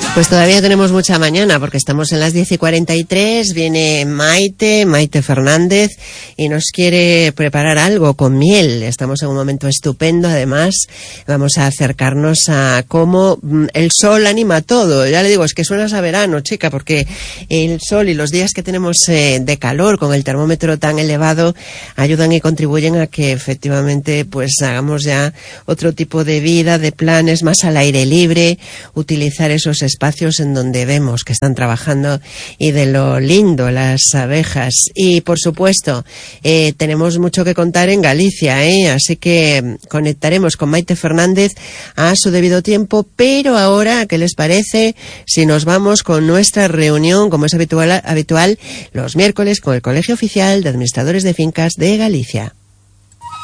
Pues todavía tenemos mucha mañana porque estamos en las 10:43, viene Maite Fernández y nos quiere preparar algo con miel. Estamos en un momento estupendo, además vamos a acercarnos a cómo el sol anima todo. Ya le digo, es que suenas a verano, chica, porque el sol y los días que tenemos de calor con el termómetro tan elevado ayudan y contribuyen a que efectivamente pues hagamos ya otro tipo de vida, de planes más al aire libre, utilizar esos espacios en donde vemos que están trabajando y de lo lindo las abejas. Y por supuesto tenemos mucho que contar en Galicia, así que conectaremos con Maite Fernández a su debido tiempo, pero ahora, ¿qué les parece si nos vamos con nuestra reunión, como es habitual los miércoles, con el Colegio Oficial de Administradores de Fincas de Galicia?